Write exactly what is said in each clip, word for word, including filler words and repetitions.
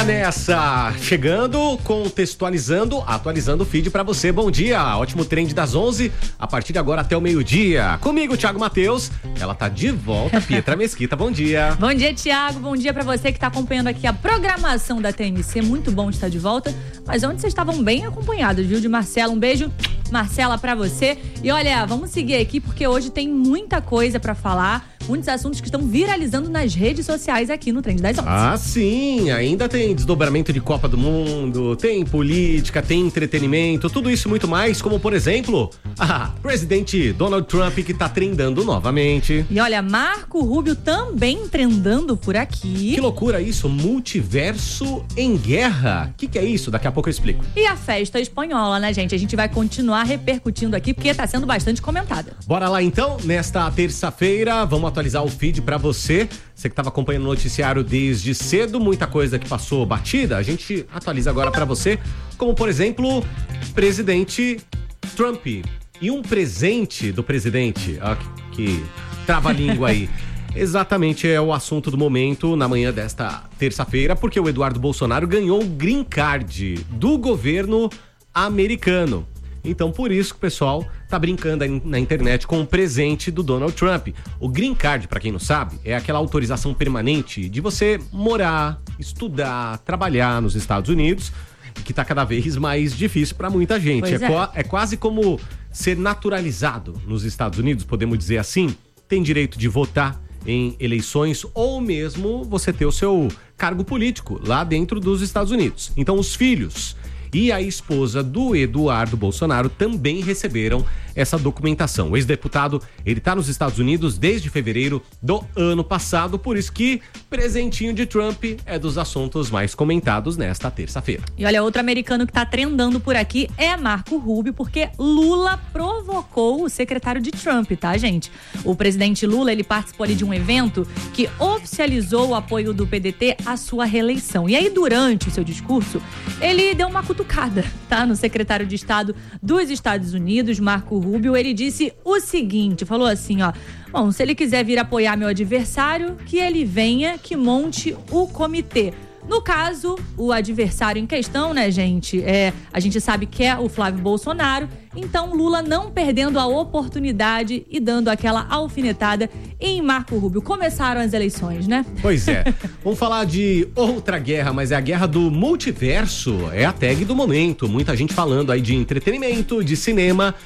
nessa, chegando, contextualizando, atualizando o feed pra você. Bom dia, ótimo trend das onze, a partir de agora até o meio-dia. Comigo, Thiago Matheus, ela tá de volta, Pietra Mesquita, bom dia. Bom dia, Thiago, bom dia pra você que tá acompanhando aqui a programação da T M C, muito bom de estar de volta, mas onde vocês estavam bem acompanhados, viu, de Marcela, um beijo, Marcela, pra você. E olha, vamos seguir aqui porque hoje tem muita coisa pra falar, muitos assuntos que estão viralizando nas redes sociais aqui no Trend das onze. Ah, sim, ainda tem desdobramento de Copa do Mundo, tem política, tem entretenimento, tudo isso e muito mais, como por exemplo, ah, presidente Donald Trump que tá trendando novamente. E olha, Marco Rubio também trendando por aqui. Que loucura isso, multiverso em guerra. O que, que é isso? Daqui a pouco eu explico. E a festa espanhola, né, gente? A gente vai continuar repercutindo aqui porque tá sendo bastante comentada. Bora lá então, nesta terça-feira, vamos atualizar o feed pra você. Você que tava acompanhando o noticiário desde cedo, muita coisa que passou batida, a gente atualiza agora pra você, como por exemplo, presidente Trump. E um presente do presidente, ó, que, que trava-língua aí. Exatamente, é o assunto do momento na manhã desta terça-feira, porque o Eduardo Bolsonaro ganhou o Green Card do governo americano. Então, por isso que o pessoal tá brincando aí na internet com o presente do Donald Trump. O Green Card, pra quem não sabe, é aquela autorização permanente de você morar, estudar, trabalhar nos Estados Unidos, que tá cada vez mais difícil pra muita gente. É, é. Qua- é quase como ser naturalizado nos Estados Unidos, podemos dizer assim. Tem direito de votar em eleições ou mesmo você ter o seu cargo político lá dentro dos Estados Unidos. Então, os filhos e a esposa do Eduardo Bolsonaro também receberam essa documentação. O ex-deputado, ele tá nos Estados Unidos desde fevereiro do ano passado, por isso que presentinho de Trump é dos assuntos mais comentados nesta terça-feira. E olha, outro americano que tá trendando por aqui é Marco Rubio, porque Lula provocou o secretário de Trump, tá, gente? O presidente Lula, ele participou ali de um evento que oficializou o apoio do P D T à sua reeleição. E aí, durante o seu discurso, ele deu uma cutucada, tá, no secretário de Estado dos Estados Unidos, Marco Rubio. Ele disse o seguinte, falou assim, ó: bom, se ele quiser vir apoiar meu adversário, que ele venha, que monte o comitê. No caso, o adversário em questão, né, gente, é, a gente sabe que é o Flávio Bolsonaro, então Lula não perdendo a oportunidade e dando aquela alfinetada em Marco Rubio. Começaram as eleições, né? Pois é. Vamos falar de outra guerra, mas é a guerra do multiverso, é a tag do momento. Muita gente falando aí de entretenimento, de cinema.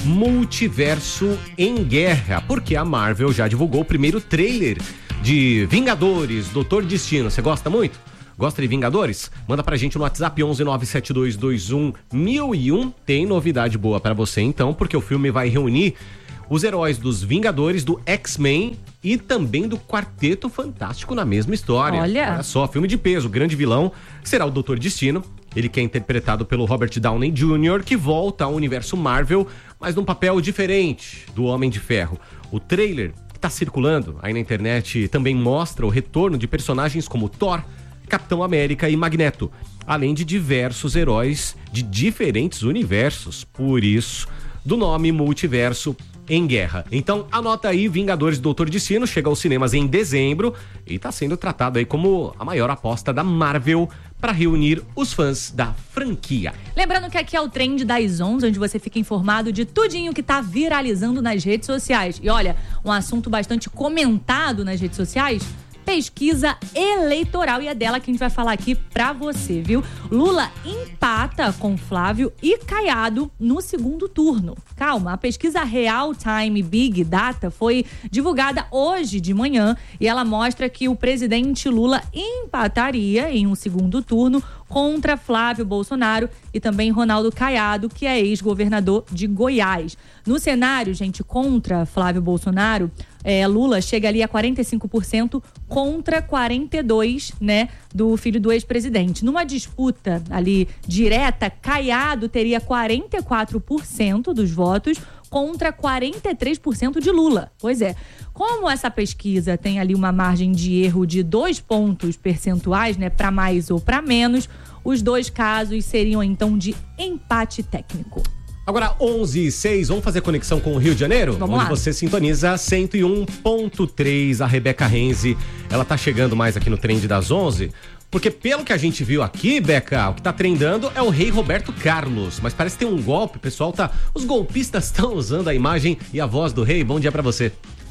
Multiverso em guerra, porque a Marvel já divulgou o primeiro trailer de Vingadores, Doutor Destino. Você gosta muito? Gosta de Vingadores? Manda pra gente no WhatsApp onze nove sete dois dois um mil e um. Tem novidade boa pra você então, porque o filme vai reunir os heróis dos Vingadores, do X-Men e também do Quarteto Fantástico na mesma história. Olha. Olha só, filme de peso. O grande vilão será o Doutor Destino. Ele que é interpretado pelo Robert Downey júnior, que volta ao universo Marvel, mas num papel diferente do Homem de Ferro. O trailer que tá circulando aí na internet também mostra o retorno de personagens como Thor, Capitão América e Magneto, além de diversos heróis de diferentes universos. Por isso, do nome Multiverso em Guerra. Então, anota aí, Vingadores do Doutor Destino chega aos cinemas em dezembro e tá sendo tratado aí como a maior aposta da Marvel para reunir os fãs da franquia. Lembrando que aqui é o Trend das onze, onde você fica informado de tudinho que tá viralizando nas redes sociais. E olha, um assunto bastante comentado nas redes sociais: pesquisa eleitoral, e é dela que a gente vai falar aqui pra você, viu? Lula empata com Flávio e Caiado no segundo turno. Calma, a pesquisa Real Time Big Data foi divulgada hoje de manhã e ela mostra que o presidente Lula empataria em um segundo turno contra Flávio Bolsonaro e também Ronaldo Caiado, que é ex-governador de Goiás. No cenário, gente, contra Flávio Bolsonaro, é, Lula chega ali a quarenta e cinco por cento contra quarenta e dois por cento, né, do filho do ex-presidente. Numa disputa ali direta, Caiado teria quarenta e quatro por cento dos votos contra quarenta e três por cento de Lula. Pois é, como essa pesquisa tem ali uma margem de erro de dois pontos percentuais, né, para mais ou para menos, os dois casos seriam então de empate técnico. Agora onze e seis, vamos fazer conexão com o Rio de Janeiro? Vamos onde lá. Você sintoniza cento e um ponto três, a Rebeca Renzi. Ela tá chegando mais aqui no Trend das onze, Porque pelo que a gente viu aqui, Beca, o que tá trendando é o rei Roberto Carlos. Mas parece que tem um golpe, o pessoal tá... Os golpistas estão usando a imagem e a voz do rei. Bom dia pra você.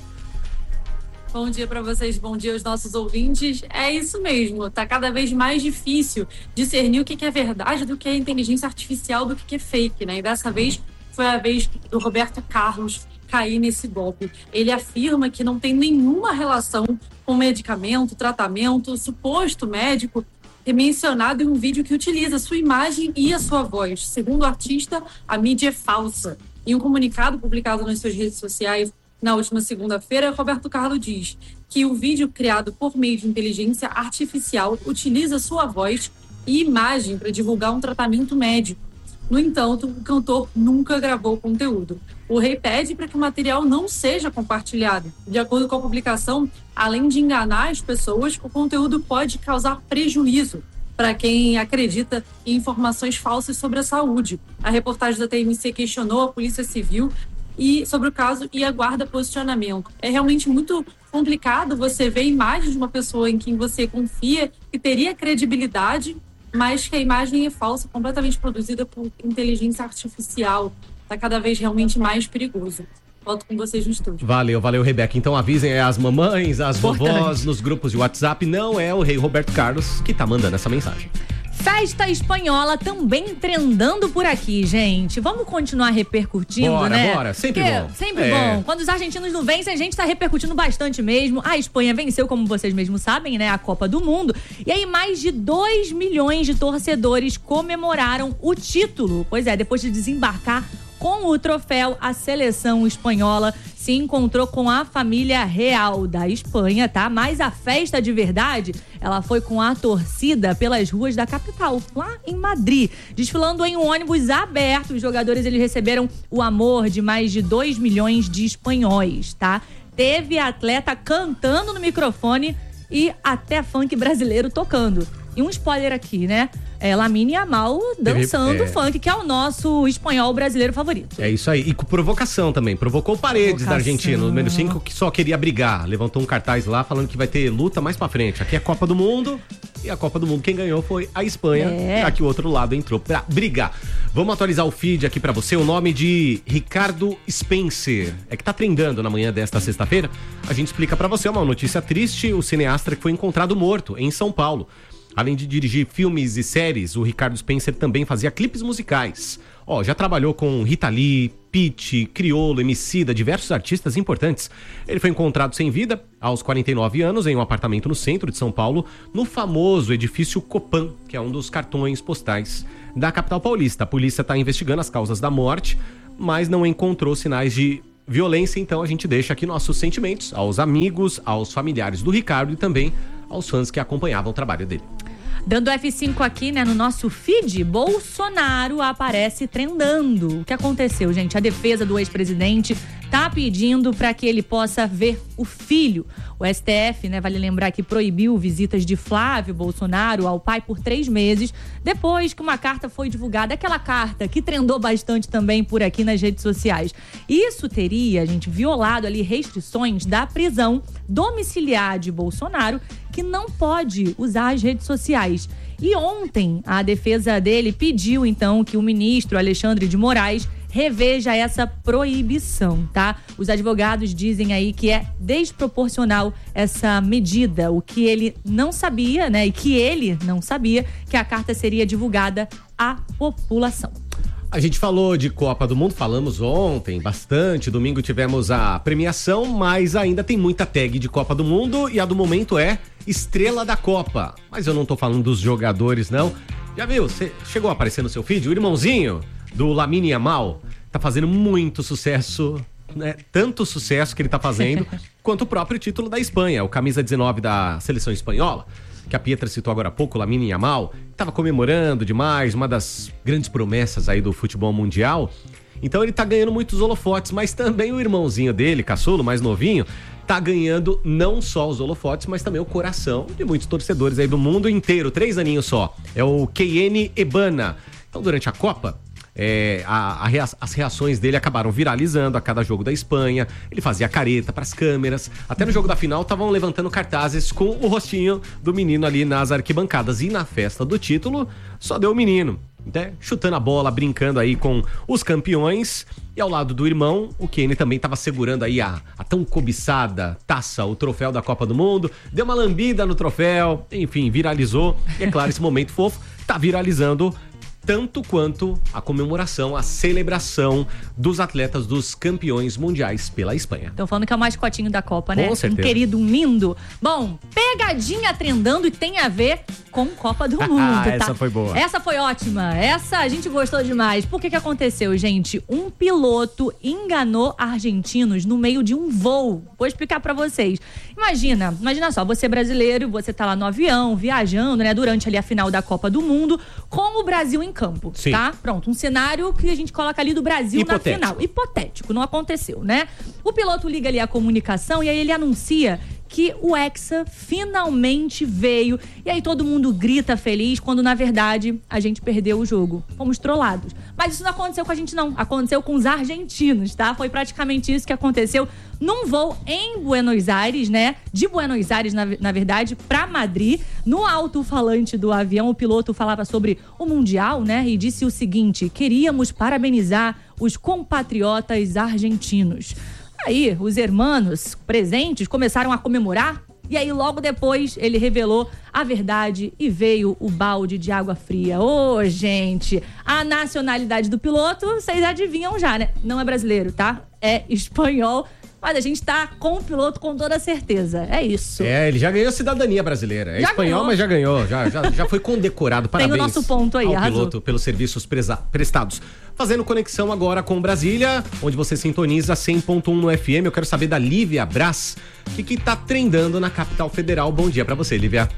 Bom dia para vocês, bom dia aos nossos ouvintes. É isso mesmo, tá cada vez mais difícil discernir o que é verdade do que é inteligência artificial, do que é fake, né? E dessa vez foi a vez do Roberto Carlos cair nesse golpe. Ele afirma que não tem nenhuma relação com medicamento, tratamento, suposto médico é mencionado em um vídeo que utiliza sua imagem e a sua voz. Segundo o artista, a mídia é falsa. Em um comunicado publicado nas suas redes sociais, na última segunda-feira, Roberto Carlos diz que o vídeo criado por meio de inteligência artificial utiliza sua voz e imagem para divulgar um tratamento médico. No entanto, o cantor nunca gravou o conteúdo. O rei pede para que o material não seja compartilhado. De acordo com a publicação, além de enganar as pessoas, o conteúdo pode causar prejuízo para quem acredita em informações falsas sobre a saúde. A reportagem da T M C questionou a Polícia Civil e sobre o caso e aguarda posicionamento. É realmente muito complicado você ver imagens de uma pessoa em quem você confia que teria credibilidade, mas que a imagem é falsa, completamente produzida por inteligência artificial. Está cada vez realmente mais perigoso. Volto com vocês no estúdio. Valeu, valeu, Rebeca. Então avisem as mamães, as Importante. vovós nos grupos de WhatsApp. Não é o rei Roberto Carlos que tá mandando essa mensagem. Festa espanhola também trendando por aqui, gente. Vamos continuar repercutindo, bora, né? Bora, sempre Porque bom. Sempre é. bom. Quando os argentinos não vencem, a gente tá repercutindo bastante mesmo. A Espanha venceu, como vocês mesmos sabem, né? A Copa do Mundo. E aí mais de dois milhões de torcedores comemoraram o título. Pois é, depois de desembarcar com o troféu, a seleção espanhola se encontrou com a família real da Espanha, tá? Mas a festa de verdade, ela foi com a torcida pelas ruas da capital, lá em Madrid. Desfilando em um ônibus aberto, os jogadores eles receberam o amor de mais de dois milhões de espanhóis, tá? Teve atleta cantando no microfone e até funk brasileiro tocando. E um spoiler aqui, né? É Lamine Yamal dançando é. funk, que é o nosso espanhol brasileiro favorito. É isso aí. E com provocação também. Provocou o Paredes Provocação. da Argentina, o número cinco, que só queria brigar. Levantou um cartaz lá falando que vai ter luta mais pra frente. Aqui é a Copa do Mundo. E a Copa do Mundo, quem ganhou foi a Espanha. É. Aqui o outro lado entrou pra brigar. Vamos atualizar o feed aqui pra você. O nome de Ricardo Spencer é que tá trendando na manhã desta sexta-feira. A gente explica pra você uma notícia triste. O cineasta que foi encontrado morto em São Paulo. Além de dirigir filmes e séries, o Ricardo Spencer também fazia clipes musicais. Ó, já trabalhou com Rita Lee, Pitty, Criolo, Emicida, diversos artistas importantes. Ele foi encontrado sem vida aos quarenta e nove anos em um apartamento no centro de São Paulo, no famoso edifício Copan, que é um dos cartões postais da capital paulista. A polícia está investigando as causas da morte, mas não encontrou sinais de violência, então a gente deixa aqui nossos sentimentos aos amigos, aos familiares do Ricardo e também aos fãs que acompanhavam o trabalho dele. Dando F cinco aqui, né, no nosso feed, Bolsonaro aparece trendando. O que aconteceu, gente? A defesa do ex-presidente tá pedindo para que ele possa ver o filho. O S T F, né, vale lembrar que proibiu visitas de Flávio Bolsonaro ao pai por três meses, depois que uma carta foi divulgada, aquela carta que trendou bastante também por aqui nas redes sociais. Isso teria, gente, violado ali restrições da prisão domiciliar de Bolsonaro, que não pode usar as redes sociais. E ontem, a defesa dele pediu, então, que o ministro Alexandre de Moraes reveja essa proibição, tá? Os advogados dizem aí que é desproporcional essa medida, o que ele não sabia, né? E que ele não sabia que a carta seria divulgada à população. A gente falou de Copa do Mundo, falamos ontem bastante, domingo tivemos a premiação, mas ainda tem muita tag de Copa do Mundo e a do momento é Estrela da Copa. Mas eu não tô falando dos jogadores, não. Já viu? Você chegou a aparecer no seu feed? O irmãozinho do Lamine Yamal tá fazendo muito sucesso, né? Tanto sucesso que ele tá fazendo, quanto o próprio título da Espanha, o camisa dezenove da seleção espanhola, que a Pietra citou agora há pouco, o Lamine Yamal, estava comemorando demais, uma das grandes promessas aí do futebol mundial. Então ele tá ganhando muitos holofotes, mas também o irmãozinho dele, caçulo, mais novinho, tá ganhando não só os holofotes, mas também o coração de muitos torcedores aí do mundo inteiro. Três aninhos só. É o Kylian Ebana. Então durante a Copa, É, a, a rea, as reações dele acabaram viralizando a cada jogo da Espanha. Ele fazia careta pras câmeras. Até no jogo da final estavam levantando cartazes com o rostinho do menino ali nas arquibancadas. E na festa do título, só deu o menino, né? Chutando a bola, brincando aí com os campeões. E ao lado do irmão, o Kane também estava segurando aí a, a tão cobiçada taça, o troféu da Copa do Mundo. Deu uma lambida no troféu, enfim, viralizou. E é claro, esse momento fofo tá viralizando tanto quanto a comemoração, a celebração dos atletas dos campeões mundiais pela Espanha. Estão falando que é o mascotinho da Copa, né? Com certeza. Um querido, um lindo. Bom, pegadinha trendando e tem a ver com Copa do Mundo, Ah, tá? essa foi boa. Essa foi ótima. Essa a gente gostou demais. Por que que aconteceu, gente? Um piloto enganou argentinos no meio de um voo. Vou explicar pra vocês. Imagina, imagina só, você brasileiro, você tá lá no avião, viajando, né? Durante ali a final da Copa do Mundo, com o Brasil em campo, Sim. tá? Pronto, um cenário que a gente coloca ali do Brasil Hipotético. na final. Hipotético, não aconteceu, né? O piloto liga ali a comunicação e aí ele anuncia que o Hexa finalmente veio. E aí todo mundo grita feliz, quando na verdade a gente perdeu o jogo. Fomos trollados. Mas isso não aconteceu com a gente não, aconteceu com os argentinos, tá? Foi praticamente isso que aconteceu num voo em Buenos Aires, né? De Buenos Aires, na, na verdade, pra Madrid. No alto-falante do avião, o piloto falava sobre o Mundial, né? E disse o seguinte: queríamos parabenizar os compatriotas argentinos. Aí, os hermanos presentes começaram a comemorar. E aí, logo depois, ele revelou a verdade e veio o balde de água fria. Ô, oh, gente, a nacionalidade do piloto, vocês adivinham já, né? Não é brasileiro, tá? É espanhol. Mas a gente tá com o piloto com toda certeza. É isso. É, ele já ganhou cidadania brasileira. É Já espanhol, ganhou. mas já ganhou. Já, já, já foi condecorado. Parabéns Tem o nosso ponto aí, ao arrasou. piloto pelos serviços presa- prestados. Fazendo conexão agora com Brasília, onde você sintoniza cem ponto um no F M. Eu quero saber da Lívia Brás, o que, que tá trendando na capital federal. Bom dia pra você, Lívia.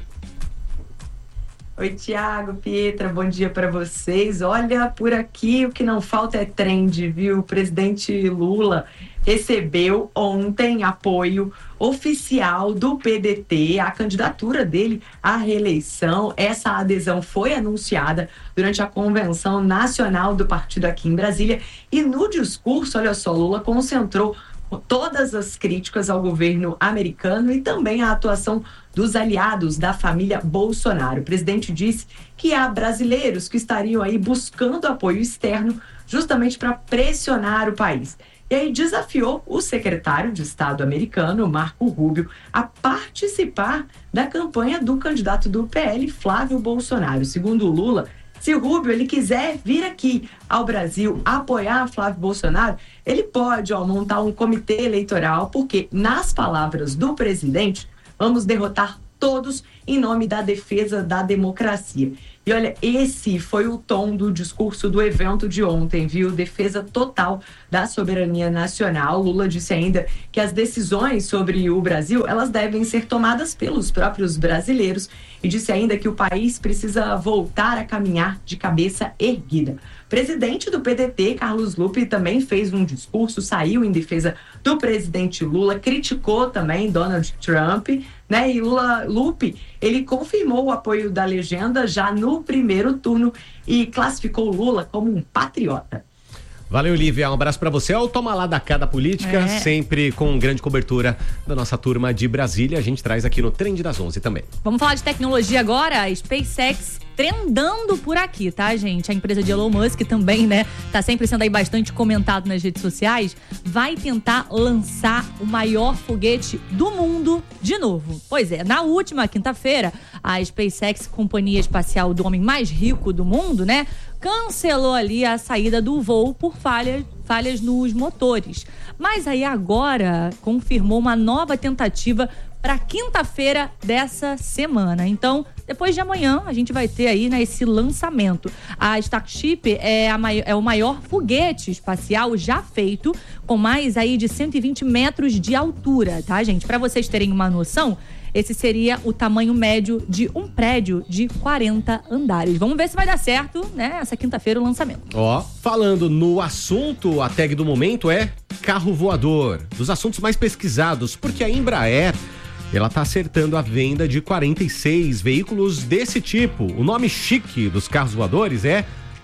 Oi, Tiago, Pietra, bom dia para vocês. Olha, por aqui o que não falta é trend, viu? O presidente Lula recebeu ontem apoio oficial do P D T, a candidatura dele à reeleição. Essa adesão foi anunciada durante a convenção nacional do partido aqui em Brasília. E no discurso, olha só, Lula concentrou todas as críticas ao governo americano e também a atuação dos aliados da família Bolsonaro. O presidente disse que há brasileiros que estariam aí buscando apoio externo justamente para pressionar o país. E aí desafiou o secretário de Estado americano, Marco Rubio, a participar da campanha do candidato do P L, Flávio Bolsonaro. Segundo o Lula, se o Rubio ele quiser vir aqui ao Brasil apoiar Flávio Bolsonaro, ele pode ó, montar um comitê eleitoral, porque, nas palavras do presidente, vamos derrotar todos em nome da defesa da democracia. E olha, esse foi o tom do discurso do evento de ontem, viu? Defesa total da soberania nacional. Lula disse ainda que as decisões sobre o Brasil, elas devem ser tomadas pelos próprios brasileiros e disse ainda que o país precisa voltar a caminhar de cabeça erguida. O presidente do P D T, Carlos Lupe, também fez um discurso, saiu em defesa do presidente Lula, criticou também Donald Trump, né? E Lula, Lupe, ele confirmou o apoio da legenda já no primeiro turno e classificou Lula como um patriota. Valeu, Lívia. Um abraço pra você. É o Toma Lá da Cá da Política, É. sempre com grande cobertura da nossa turma de Brasília. A gente traz aqui no Trend das onze também. Vamos falar de tecnologia agora? A SpaceX trendando por aqui, tá, gente? A empresa de Elon Musk também, né? Tá sempre sendo aí bastante comentado nas redes sociais. Vai tentar lançar o maior foguete do mundo de novo. Pois é, na última quinta-feira, a SpaceX, companhia espacial do homem mais rico do mundo, né? Cancelou ali a saída do voo por falhas, falhas nos motores. Mas aí agora confirmou uma nova tentativa para quinta-feira dessa semana. Então, depois de amanhã, a gente vai ter aí, né, esse lançamento. A Starship é, a mai- é o maior foguete espacial já feito, com mais aí de cento e vinte metros de altura, tá, gente? Para vocês terem uma noção, esse seria o tamanho médio de um prédio de quarenta andares. Vamos ver se vai dar certo, né? Essa quinta-feira o lançamento. Ó, falando no assunto, a tag do momento é carro voador. Dos assuntos mais pesquisados, porque a Embraer, ela tá acertando a venda de quarenta e seis veículos desse tipo. O nome chique dos carros voadores é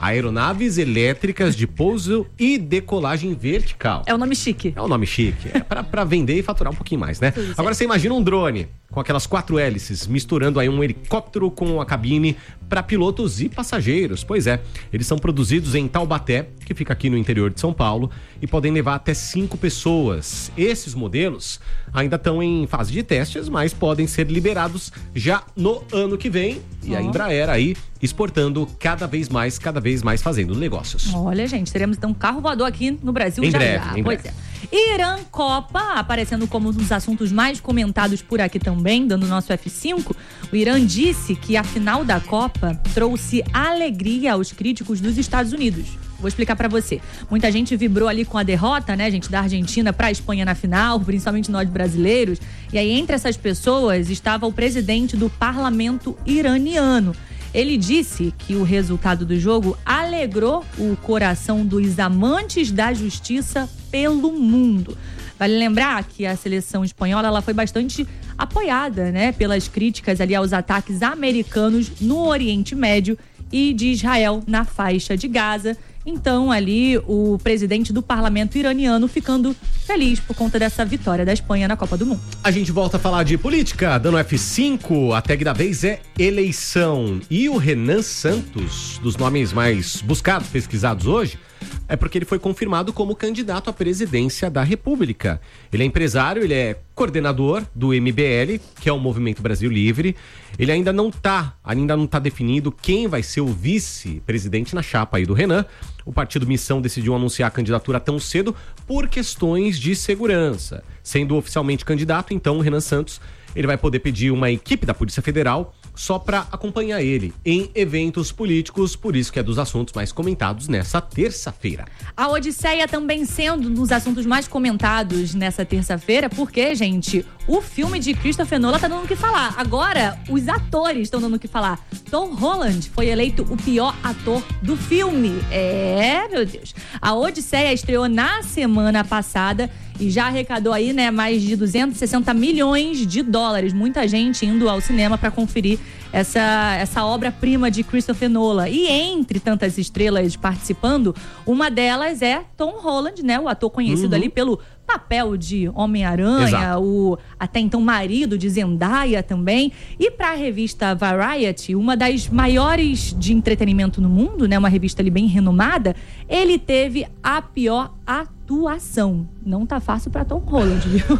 Aeronaves elétricas de pouso e decolagem vertical. É o nome chique. É um nome chique. É pra, pra vender e faturar um pouquinho mais, né? Agora você imagina um drone com aquelas quatro hélices, misturando aí um helicóptero com a cabine para pilotos e passageiros. Pois é, eles são produzidos em Taubaté, que fica aqui no interior de São Paulo, e podem levar até cinco pessoas. Esses modelos ainda estão em fase de testes, mas podem ser liberados já no ano que vem. E oh. a Embraer aí exportando cada vez mais, cada vez mais fazendo negócios. Olha, gente, teremos então um carro voador aqui no Brasil em já breve, já. Em pois breve. é. Irã Copa, aparecendo como um dos assuntos mais comentados por aqui também, dando nosso F cinco. O Irã disse que a final da Copa trouxe alegria aos críticos dos Estados Unidos. Vou explicar pra você. Muita gente vibrou ali com a derrota, né, gente, da Argentina pra Espanha na final, principalmente nós brasileiros. E aí, entre essas pessoas, estava o presidente do parlamento iraniano. Ele disse que o resultado do jogo alegrou o coração dos amantes da justiça pelo mundo. Vale lembrar que a seleção espanhola ela foi bastante apoiada, né, pelas críticas ali aos ataques americanos no Oriente Médio e de Israel na faixa de Gaza. Então, ali, o presidente do parlamento iraniano ficando feliz por conta dessa vitória da Espanha na Copa do Mundo. A gente volta a falar de política, dando F cinco, a tag da vez é eleição. E o Renan Santos, dos nomes mais buscados, pesquisados hoje, é porque ele foi confirmado como candidato à presidência da República. Ele é empresário, ele é coordenador do M B L, que é o Movimento Brasil Livre. Ele ainda não tá, ainda não tá definido quem vai ser o vice-presidente na chapa aí do Renan. O partido Missão decidiu anunciar a candidatura tão cedo por questões de segurança. Sendo oficialmente candidato, então, o Renan Santos, ele vai poder pedir uma equipe da Polícia Federal só para acompanhar ele em eventos políticos, por isso que é dos assuntos mais comentados nessa terça-feira. A Odisseia também sendo um dos assuntos mais comentados nessa terça-feira, porque, gente, o filme de Christopher Nolan tá dando o que falar. Agora, os atores estão dando o que falar. Tom Holland foi eleito o pior ator do filme. É, meu Deus. A Odisseia estreou na semana passada e já arrecadou aí, né, mais de duzentos e sessenta milhões de dólares. Muita gente indo ao cinema para conferir essa, essa obra-prima de Christopher Nolan. E entre tantas estrelas participando, uma delas é Tom Holland, né, o ator conhecido uhum. ali pelo papel de Homem-Aranha, o até então marido de Zendaya também. E para a revista Variety, uma das maiores de entretenimento no mundo, né, uma revista ali bem renomada, ele teve a pior atuação. Não tá fácil para Tom Holland, viu?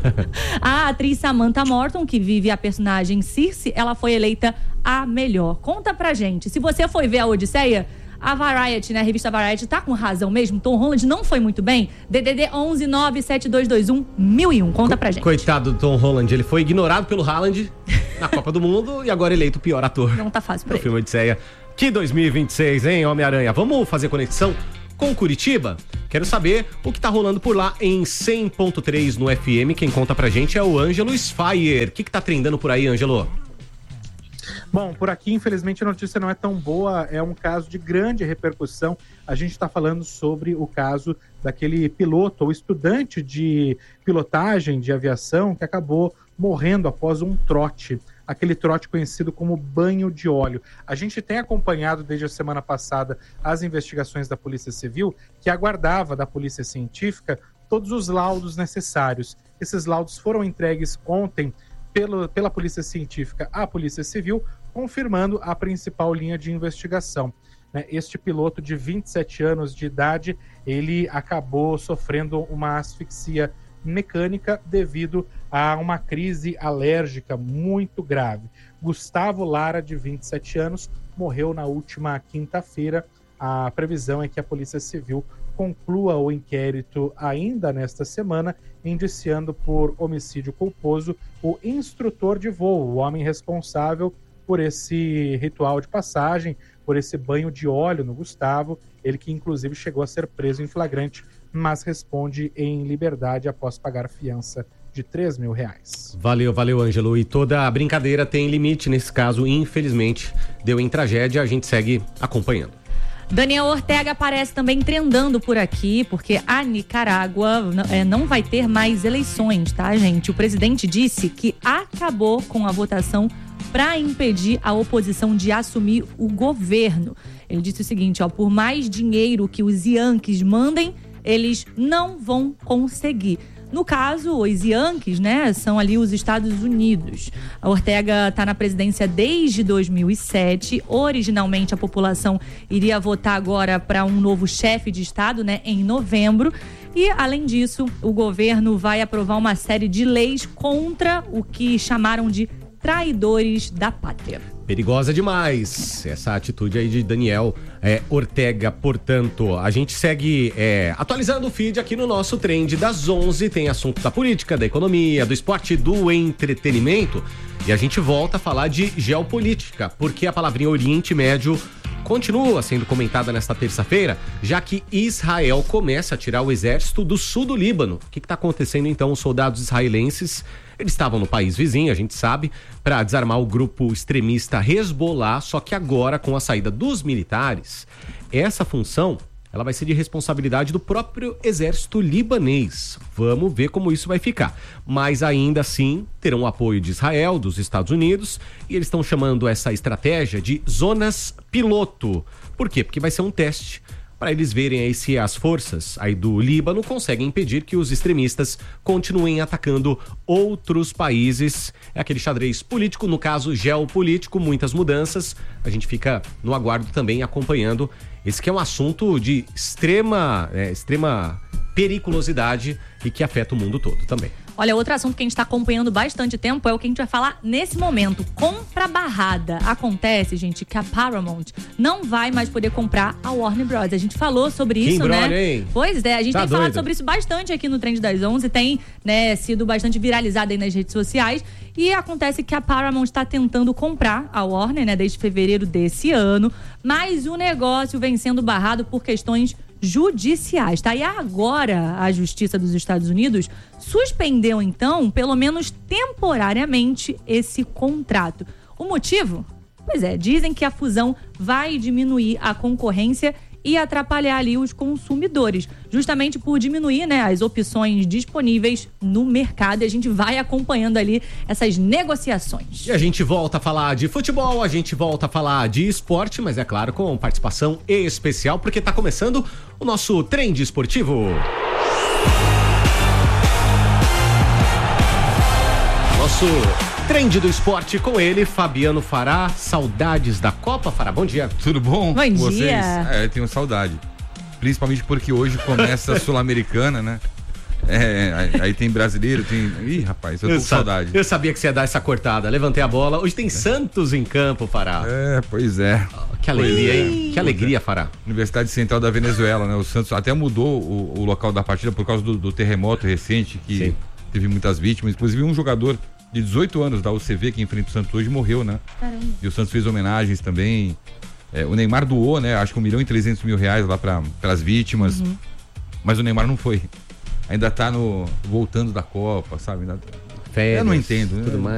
A atriz Samantha Morton, que vive a personagem Circe, ela foi eleita a melhor. Conta pra gente, se você foi ver a Odisseia, a Variety, né, a revista Variety, tá com razão mesmo? Tom Holland não foi muito bem? D D D onze nove sete dois dois um mil e um. Conta pra gente. Coitado do Tom Holland, ele foi ignorado pelo Haaland na Copa do Mundo e agora eleito o pior ator. Não tá fácil pra ele. ele. Filme Odisseia. Que dois mil e vinte e seis, hein, Homem-Aranha? Vamos fazer conexão com Curitiba? Quero saber o que tá rolando por lá em cem ponto três no F M. Quem conta pra gente é o Ângelo Sfaier. O que que tá trendando por aí, Ângelo? Bom, por aqui, infelizmente, a notícia não é tão boa, é um caso de grande repercussão. A gente está falando sobre o caso daquele piloto ou estudante de pilotagem de aviação que acabou morrendo após um trote, aquele trote conhecido como banho de óleo. A gente tem acompanhado desde a semana passada as investigações da Polícia Civil, que aguardava da Polícia Científica todos os laudos necessários. Esses laudos foram entregues ontem Pelo, pela Polícia Científica à Polícia Civil, confirmando a principal linha de investigação. Né? Este piloto de vinte e sete anos de idade, ele acabou sofrendo uma asfixia mecânica devido a uma crise alérgica muito grave. Gustavo Lara, de vinte e sete anos, morreu na última quinta-feira. A previsão é que a Polícia Civil conclua o inquérito ainda nesta semana, indiciando por homicídio culposo o instrutor de voo, o homem responsável por esse ritual de passagem, por esse banho de óleo no Gustavo, ele que inclusive chegou a ser preso em flagrante, mas responde em liberdade após pagar fiança de três mil reais. Valeu, valeu, Ângelo. E toda a brincadeira tem limite nesse caso, infelizmente, deu em tragédia, a gente segue acompanhando. Daniel Ortega aparece também trendando por aqui, porque a Nicarágua não vai ter mais eleições, tá, gente? O presidente disse que acabou com a votação para impedir a oposição de assumir o governo. Ele disse o seguinte, ó, por mais dinheiro que os Yankees mandem, eles não vão conseguir. No caso, os Yankees, né, são ali os Estados Unidos. A Ortega está na presidência desde dois mil e sete. Originalmente, a população iria votar agora para um novo chefe de estado, né, em novembro. E, além disso, o governo vai aprovar uma série de leis contra o que chamaram de traidores da pátria. Perigosa demais essa atitude aí de Daniel é, Ortega. Portanto, a gente segue é, atualizando o feed aqui no nosso Trend das onze. Tem assunto da política, da economia, do esporte, do entretenimento. E a gente volta a falar de geopolítica, porque a palavrinha Oriente Médio continua sendo comentada nesta terça-feira, já que Israel começa a tirar o exército do sul do Líbano. O que está acontecendo então? Os soldados israelenses, eles estavam no país vizinho, a gente sabe, para desarmar o grupo extremista Hezbollah, só que agora, com a saída dos militares, essa função ela vai ser de responsabilidade do próprio exército libanês. Vamos ver como isso vai ficar. Mas ainda assim, terão o apoio de Israel, dos Estados Unidos, e eles estão chamando essa estratégia de zonas piloto. Por quê? Porque vai ser um teste para eles verem aí se as forças aí do Líbano conseguem impedir que os extremistas continuem atacando outros países. É aquele xadrez político, no caso geopolítico, muitas mudanças. A gente fica no aguardo também acompanhando. Esse que é um assunto de extrema, é, extrema periculosidade e que afeta o mundo todo também. Olha, outro assunto que a gente está acompanhando bastante tempo é o que a gente vai falar nesse momento. Compra barrada. Acontece, gente, que a Paramount não vai mais poder comprar a Warner Bros. A gente falou sobre isso, que né? embrolho, hein? Pois é, a gente tá tem doido. falado sobre isso bastante aqui no Trend das onze. Tem, né, sido bastante viralizado aí nas redes sociais. E acontece que a Paramount está tentando comprar a Warner, né, desde fevereiro desse ano. Mas o negócio vem sendo barrado por questões judiciais, tá? E agora a Justiça dos Estados Unidos suspendeu, então, pelo menos temporariamente, esse contrato. O motivo? Pois é, dizem que a fusão vai diminuir a concorrência e atrapalhar ali os consumidores, justamente por diminuir, né, as opções disponíveis no mercado. E a gente vai acompanhando ali essas negociações. E a gente volta a falar de futebol, a gente volta a falar de esporte, mas é claro, com participação especial, porque tá começando o nosso Trend Esportivo. Nosso Trend do esporte com ele, Fabiano Fará. Saudades da Copa, Fará? Bom dia. Tudo bom? Bom dia. Vocês? É, eu tenho saudade. Principalmente porque hoje começa a Sul-Americana, né? É, aí, aí tem brasileiro, tem... Ih, rapaz, eu tô eu com saudade. Eu sabia que você ia dar essa cortada. Levantei a bola. Hoje tem Santos em campo, Fará. É, pois é. Que alegria, Pois é. hein? Que alegria, Fará. Universidade Central da Venezuela, né? O Santos até mudou o, o local da partida por causa do, do terremoto recente, que Sim. teve muitas vítimas. Inclusive um jogador de dezoito anos da U C V que enfrenta o Santos hoje morreu, né? Caramba. E o Santos fez homenagens também. É, o Neymar doou, né? Acho que um milhão e trezentos mil reais lá para as vítimas. Uhum. Mas o Neymar não foi. Ainda tá no voltando da Copa, sabe? Ainda... Férias, Eu não entendo, né? Tudo mais.